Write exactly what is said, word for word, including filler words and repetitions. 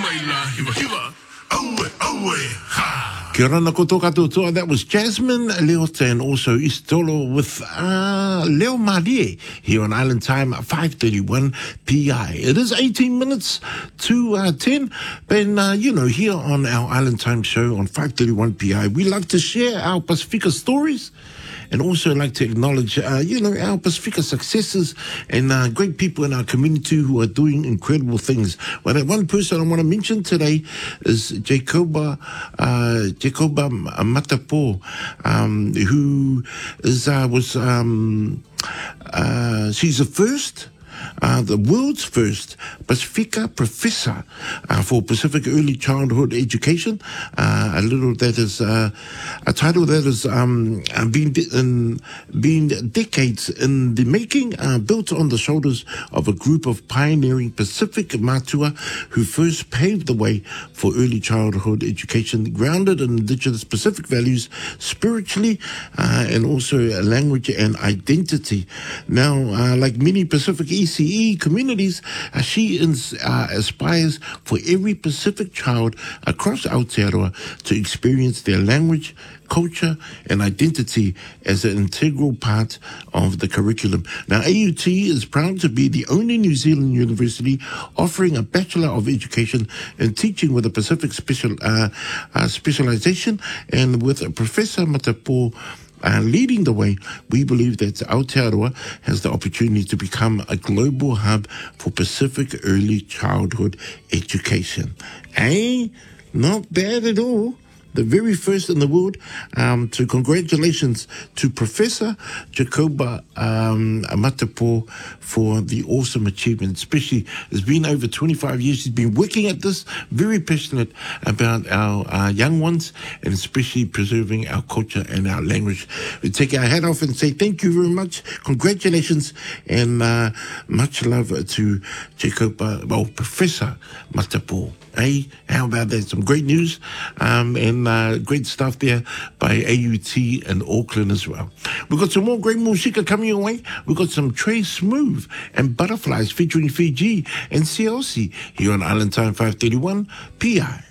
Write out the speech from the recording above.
la hiva hiva. Aue, aue, ha. Kia ora koto katoa. That was Jasmine Leota and also Istolo with uh, Leo Marie here on Island Time five thirty-one P I. It is eighteen minutes to uh, ten. And, uh, you know, here on our Island Time show on five thirty-one P I, we like to share our Pacifica stories and also like to acknowledge, uh, you know, our Pacifica successes and uh, great people in our community who are doing incredible things. Well, that one person I want to mention today is Jacoba, uh, Jacoba Matapo, um, who is, uh, was, um, uh, she's the first Uh, the world's first Pacifica professor uh, for Pacific early childhood education, uh, a little that is uh, a title that has um, been in, been decades in the making, uh, built on the shoulders of a group of pioneering Pacific matua who first paved the way for early childhood education, grounded in indigenous Pacific values, spiritually, uh, and also language and identity. Now, uh, like many Pacific E C E communities, uh, she ins, uh, aspires for every Pacific child across Aotearoa to experience their language, culture, and identity as an integral part of the curriculum. Now, A U T is proud to be the only New Zealand university offering a Bachelor of Education in Teaching with a Pacific special uh, uh, specialization, and with Professor Matapo Uh, leading the way. We believe that Aotearoa has the opportunity to become a global hub for Pacific early childhood education. Eh? Not bad at all. The very first in the world. Um, so congratulations to Professor Jacoba um, Matapo for the awesome achievement. Especially, it's been over twenty-five years. She's been working at this, very passionate about our uh, young ones, and especially preserving our culture and our language. We take our hat off and say thank you very much. Congratulations, and uh, much love to Jacoba, well, Professor Matapo. Hey, how about that? Some great news um, and uh, great stuff there by A U T and Auckland as well. We've got some more great musika coming your way. We've got some Trey Smooth and Butterflies featuring Fiji and C L C here on Island Time five thirty-one P I.